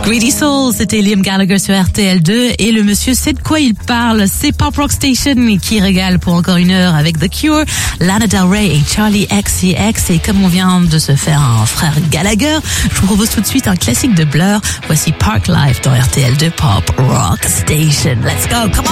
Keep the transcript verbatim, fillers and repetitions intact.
Greedy Soul, c'était Liam Gallagher sur R T L deux et le monsieur sait de quoi il parle. C'est Pop Rock Station qui régale pour encore une heure avec The Cure, Lana Del Rey et Charlie X C X. Et comme on vient de se faire un frère Gallagher, je vous propose tout de suite un classique de Blur. Voici Park Life dans R T L deux Pop Rock Station. Let's go, come on!